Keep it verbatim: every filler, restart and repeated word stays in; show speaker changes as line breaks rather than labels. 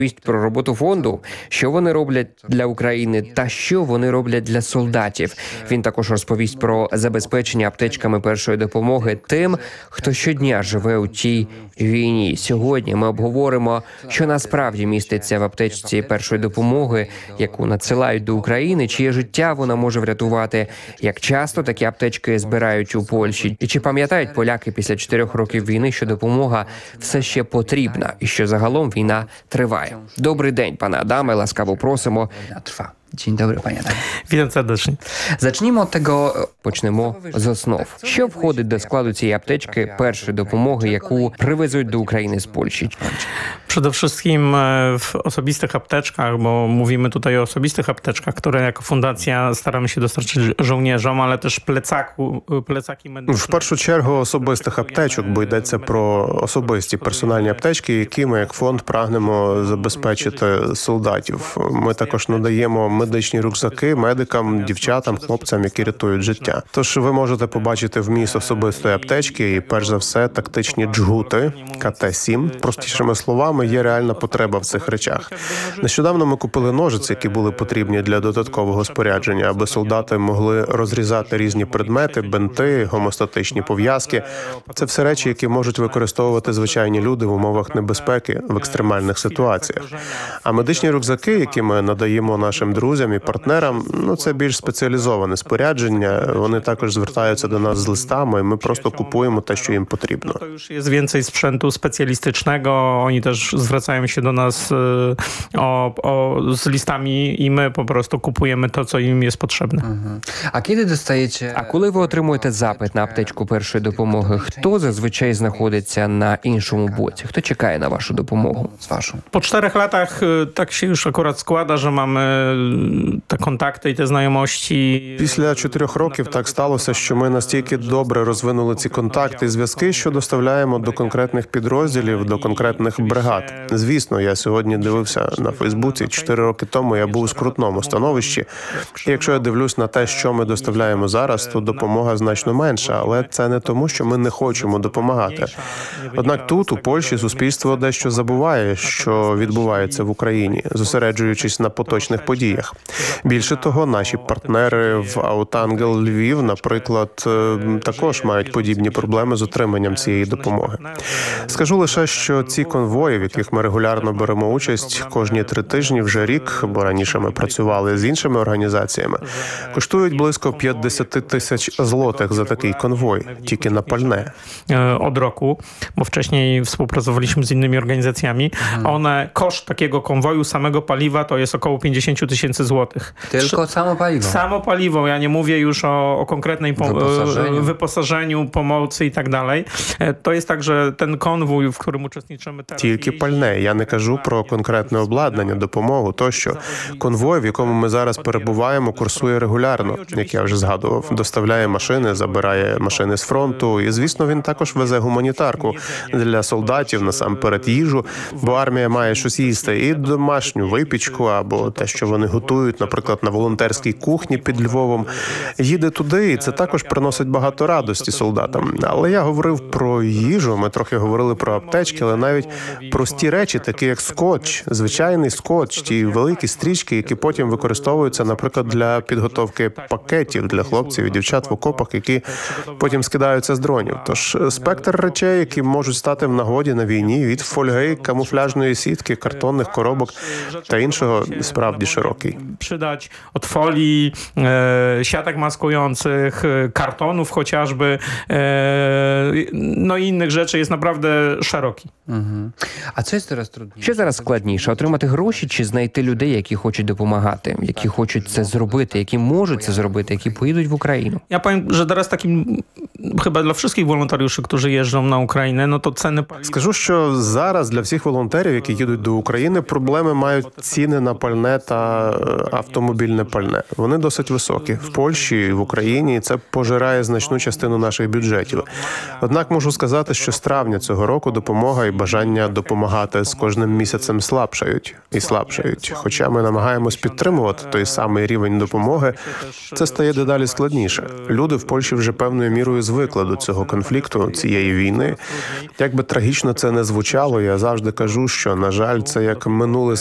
розповість про роботу фонду, що вони роблять для України та що вони роблять для солдатів. Він також розповість про забезпечення аптечками першої допомоги тим, хто щодня живе у тій війні. Сьогодні ми обговоримо, що насправді міститься в аптечці першої допомоги, яку надсилають до України, чиє життя вона може врятувати, як часто такі аптечки збирають у Польщі, і чи пам'ятають поляки після чотирьох років війни, що допомога все ще потрібна і що загалом війна триває. Добрий день, пане Adame, ласкаво просимо.
Trwa. Dzień dobry, panie Adamie.
Witam serdecznie.
Zacznijmy od tego...
Почнемо з основ. Що входить до складу цієї аптечки першої допомоги, яку привезуть до України z Польщі?
Przede wszystkim w osobistych apteczkach, bo mówimy tutaj o osobistych apteczkach, które jako fundacja staramy się dostarczyć żołnierzom, ale też plecaku, plecaki medyczne.
В першу чергу особистих аптечок, бо йдеться про особисті персональні аптечки, які ми як фонд прагнемо забезпечити солдатів. Ми також надаємо медичні рюкзаки медикам, дівчатам, хлопцям, які рятують життя. Тож ви можете побачити вміст особистої аптечки і, перш за все, тактичні джгути ка те сім. Простішими словами, є реальна потреба в цих речах. Нещодавно ми купили ножиці, які були потрібні для додаткового спорядження, аби солдати могли розрізати різні предмети, бинти, гомостатичні пов'язки. Це все речі, які можуть використовувати звичайні люди в умовах небезпеки в екстремальних ситуаціях. А медичні рюкзаки, які ми надаємо нашим друзям і партнерам, ну це більш спеціалізоване спорядження. Вони також звертаються до нас з листами, і ми просто купуємо те, що їм потрібно.
To już jest więcej sprzętu specjalistycznego. Oni też zwracają się do nas o, o, z listami i my po prostu kupujemy to, co im jest potrzebne.
A kiedy dostajecie...
А коли ви отримуєте запит на аптечку першої допомоги, хто зазвичай знаходиться на іншому боці? Хто чекає на вашу допомогу?
Z waszą.
Po czterech latach y, tak się już akurat składa, że mamy te kontakty i te znajomości.
Після чотирьох років так сталося, що ми настільки добре розвинули ці контакти і зв'язки, що доставляємо до конкретних підрозділів, до конкретних бригад. Звісно, я сьогодні дивився на Фейсбуці. Чотири роки тому я був у скрутному становищі. І якщо я дивлюсь на те, що ми доставляємо зараз, то допомога значно менша. Але це не тому, що ми не хочемо допомагати. Однак тут, у Польщі, суспільство дещо забуває, що відбувається в Україні, зосереджуючись на поточних подіях. Більше того, наші партнери в Аутангел Львів, наприклад, також мають подібні проблеми з отриманням цієї допомоги. Скажу лише, що ці конвої, в яких ми регулярно беремо участь кожні три тижні вже рік, бо раніше ми працювали з іншими організаціями, коштують близько п'ятдесят тисяч злотих за такий конвой, тільки на пальне.
Od roku, bo wcześniej współpracowaliśmy z innymi organizacjami. One, koszt takiego konwoju samego paliwa to jest około pięćdziesiąt tysięcy złotych.
Tylko samo paliwo.
Samo paliwo, ja nie mówię już o, o konkretnej po,
wyposażeniu.
wyposażeniu, pomocy i tak dalej. To jest tak, że ten konwój, w którym uczestniczymy teraz...
Тільки пальне. Я не кажу про конкретне обладнання, допомогу тощо. Конвой, в якому ми зараз перебуваємо, курсує регулярно, як я вже згадував. Доставляє машини, забирає машини з фронту. І, звісно, він також везе гуманітарку для солдатів, насамперед їжу, бо армія має щось їсти. І домашню випічку, або те, що вони готують, наприклад, на волонтерській кухні під Львовом. Їде туди, і це також приносить багато радості солдатам. Але я говорив про їжу, ми трохи говорили про аптечки, але навіть прості речі, такі як скотч, звичайний скотч, ті великі стрічки, які потім використовуються, наприклад, для підготовки пакетів для хлопців і дівчат в окопах, які потім скидаються з дронів. Тож спектр речей, які можуть стати в нагоді на війні, від фольги, камуфляжної сітки, картонних коробок та іншого, справді широкий.
Przydać od folii, e, siatek maskujących, e, kartonów chociażby, e, no i innych rzeczy jest naprawdę szeroki.
Mhm. A co jest teraz trudniejsze?
Що зараз складніше, отримати гроші чи знайти людей, які хочуть допомагати, які хочуть це зробити, які можуть це зробити, які поїдуть в Україну?
Ja powiem, że teraz takim chyba dla wszystkich wolontariuszy, którzy jeżdżą na Ukrainę, no to ceny paliwa.
Скажу, що зараз для всіх волонтерів, які їдуть до України, проблеми мають ціни на пальне та автомобільне пальне. Вони досить високі. В Польщі, в Україні це пожирає значну частину наших бюджетів. Однак можу сказати, що з травня цього року допомога і бажання допомагати з кожним місяцем слабшають і слабшають. Хоча ми намагаємось підтримувати той самий рівень допомоги, це стає дедалі складніше. Люди в Польщі вже певною мірою звикли звикла до цього конфлікту, цієї війни. Як би трагічно це не звучало, я завжди кажу, що, на жаль, це як минуле